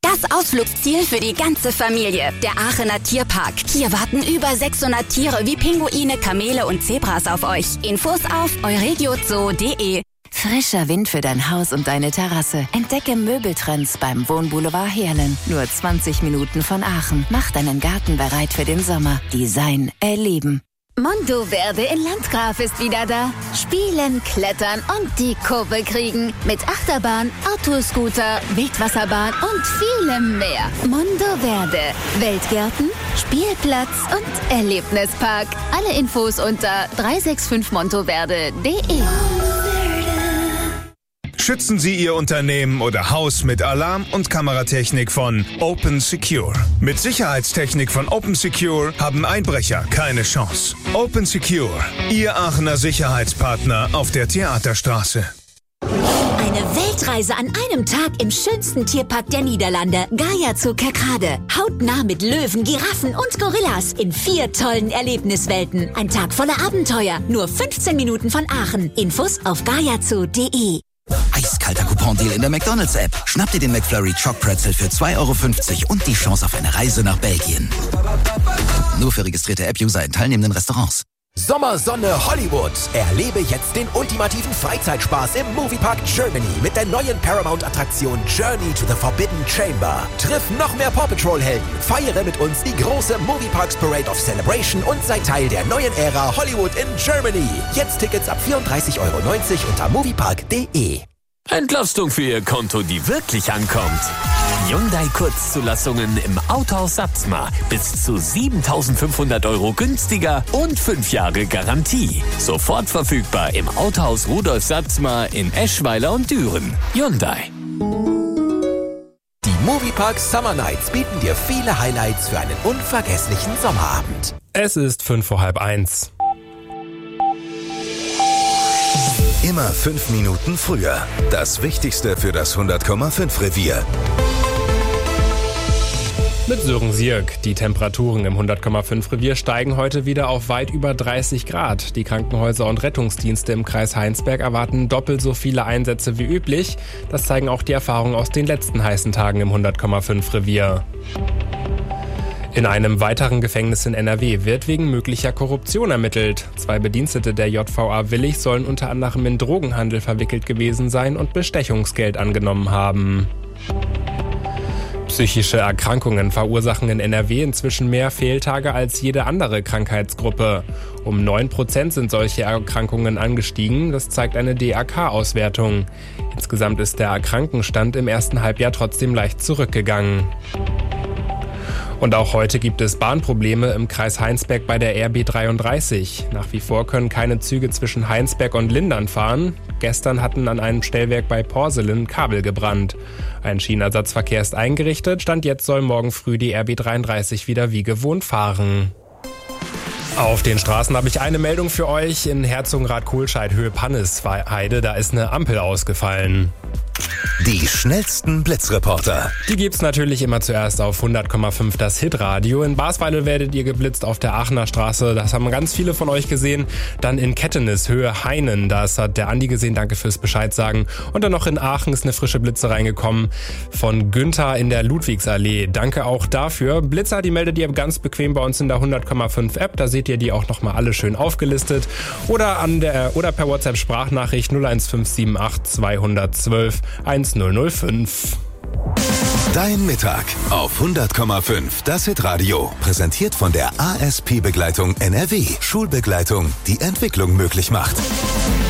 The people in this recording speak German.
Das Ausflugsziel für die ganze Familie, der Aachener Tierpark. Hier warten über 600 Tiere wie Pinguine, Kamele und Zebras auf euch. Infos auf euregiozoo.de. Frischer Wind für dein Haus und deine Terrasse. Entdecke Möbeltrends beim Wohnboulevard Heerlen. Nur 20 Minuten von Aachen. Mach deinen Garten bereit für den Sommer. Design erleben. Mondoverde in Landgraf ist wieder da. Spielen, klettern und die Kurve kriegen. Mit Achterbahn, Autoscooter, Wildwasserbahn und vielem mehr. Mondoverde. Weltgärten, Spielplatz und Erlebnispark. Alle Infos unter 365montoverde.de. Schützen Sie Ihr Unternehmen oder Haus mit Alarm- und Kameratechnik von Open Secure. Mit Sicherheitstechnik von Open Secure haben Einbrecher keine Chance. Open Secure, Ihr Aachener Sicherheitspartner auf der Theaterstraße. Eine Weltreise an einem Tag im schönsten Tierpark der Niederlande, Gaia Zoo Kerkrade. Hautnah mit Löwen, Giraffen und Gorillas in 4 tollen Erlebniswelten. Ein Tag voller Abenteuer, nur 15 Minuten von Aachen. Infos auf gaiazoo.de. Eiskalter Coupon-Deal in der McDonalds-App. Schnapp dir den McFlurry Choc Pretzel für 2,50 € und die Chance auf eine Reise nach Belgien. Nur für registrierte App-User in teilnehmenden Restaurants. Sommersonne Hollywood. Erlebe jetzt den ultimativen Freizeitspaß im Moviepark Germany mit der neuen Paramount-Attraktion Journey to the Forbidden Chamber. Triff noch mehr Paw Patrol-Helden. Feiere mit uns die große Movieparks Parade of Celebration und sei Teil der neuen Ära Hollywood in Germany. Jetzt Tickets ab 34,90 € unter moviepark.de. Entlastung für Ihr Konto, die wirklich ankommt. Hyundai-Kurzzulassungen im Autohaus Satzmar. Bis zu 7.500 € günstiger und 5 Jahre Garantie. Sofort verfügbar im Autohaus Rudolf Satzmar in Eschweiler und Düren. Hyundai. Die Moviepark Summer Nights bieten dir viele Highlights für einen unvergesslichen Sommerabend. Es ist 1:05. Immer 5 Minuten früher. Das Wichtigste für das 100,5 Revier. Mit Sören Sierk. Die Temperaturen im 100,5 Revier steigen heute wieder auf weit über 30 Grad. Die Krankenhäuser und Rettungsdienste im Kreis Heinsberg erwarten doppelt so viele Einsätze wie üblich. Das zeigen auch die Erfahrungen aus den letzten heißen Tagen im 100,5 Revier. In einem weiteren Gefängnis in NRW wird wegen möglicher Korruption ermittelt. 2 Bedienstete der JVA Willich sollen unter anderem in Drogenhandel verwickelt gewesen sein und Bestechungsgeld angenommen haben. Psychische Erkrankungen verursachen in NRW inzwischen mehr Fehltage als jede andere Krankheitsgruppe. Um 9% sind solche Erkrankungen angestiegen, das zeigt eine DRK-Auswertung. Insgesamt ist der Krankenstand im ersten Halbjahr trotzdem leicht zurückgegangen. Und auch heute gibt es Bahnprobleme im Kreis Heinsberg bei der RB 33. Nach wie vor können keine Züge zwischen Heinsberg und Lindern fahren. Gestern hatten an einem Stellwerk bei Porselen Kabel gebrannt. Ein Schienenersatzverkehr ist eingerichtet. Stand jetzt soll morgen früh die RB 33 wieder wie gewohnt fahren. Auf den Straßen habe ich eine Meldung für euch. In Herzogenrath-Kohlscheid, Höhe Pannesheide, da ist eine Ampel ausgefallen. Die schnellsten Blitzreporter. Die gibt's natürlich immer zuerst auf 100,5 das Hitradio. In Basweiler werdet ihr geblitzt auf der Aachener Straße. Das haben ganz viele von euch gesehen. Dann in Kettenis, Höhe Heinen. Das hat der Andi gesehen. Danke fürs Bescheid sagen. Und dann noch in Aachen ist eine frische Blitze reingekommen von Günther in der Ludwigsallee. Danke auch dafür. Blitzer, die meldet ihr ganz bequem bei uns in der 100,5 App. Da seht ihr die auch nochmal alle schön aufgelistet. Oder per WhatsApp Sprachnachricht 01578 212 1005. Dein Mittag auf 100,5 das Hitradio. Präsentiert von der ASP-Begleitung NRW. Schulbegleitung, die Entwicklung möglich macht.